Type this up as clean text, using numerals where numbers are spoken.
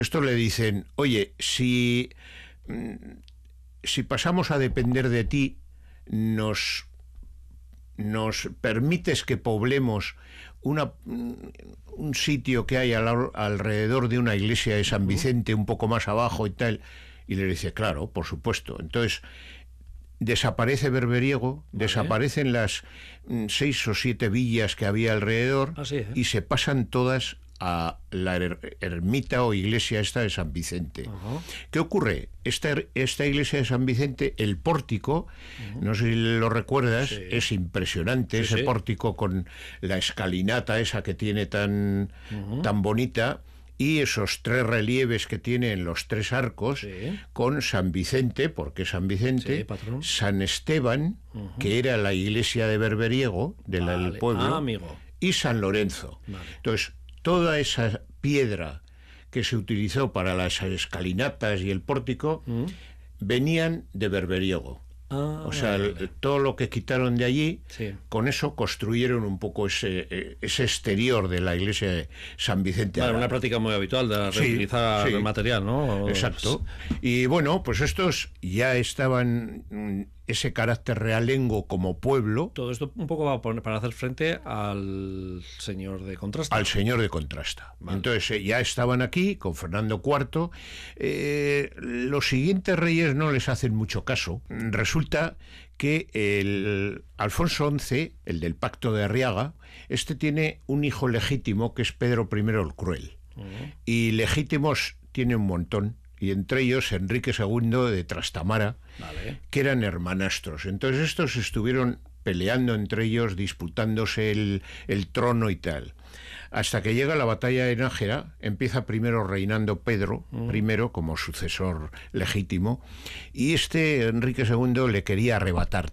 Esto le dicen, oye, si pasamos a depender de ti, nos permites que poblemos un sitio que hay alrededor de una iglesia de San Vicente, un poco más abajo y tal. Y le dice, claro, por supuesto. Entonces desaparece Berberiego, vale, desaparecen las 6 o 7 villas que había alrededor, y se pasan todas a la ermita o iglesia esta de San Vicente. ¿Qué ocurre? Esta iglesia de San Vicente, el pórtico, no sé si lo recuerdas, es impresionante, ese pórtico con la escalinata esa que tiene tan bonita, y esos 3 relieves que tiene en los 3 arcos, con San Vicente, porque San Vicente, San Esteban, que era la iglesia de Berberiego, del pueblo, y San Lorenzo. Entonces, toda esa piedra que se utilizó para las escalinatas y el pórtico venían de Berberiego. O sea, todo lo que quitaron de allí, con eso construyeron un poco ese exterior de la iglesia de San Vicente. Vale, una práctica muy habitual de reutilizar el material, ¿no? Exacto. Y bueno, pues estos ya estaban ese carácter realengo como pueblo. Todo esto un poco va a poner para hacer frente al señor de Contrasta. Al señor de Contrasta. Vale. Entonces ya estaban aquí con Fernando IV. Los siguientes reyes no les hacen mucho caso. Resulta que el Alfonso XI, el del Pacto de Arriaga, tiene un hijo legítimo que es Pedro I el Cruel. Y legítimos tiene un montón. Y entre ellos Enrique II de Trastamara, que eran hermanastros. Entonces estos estuvieron peleando entre ellos, disputándose el trono y tal. Hasta que llega la batalla de Nájera, empieza primero reinando Pedro I como sucesor legítimo, y Enrique II le quería arrebatar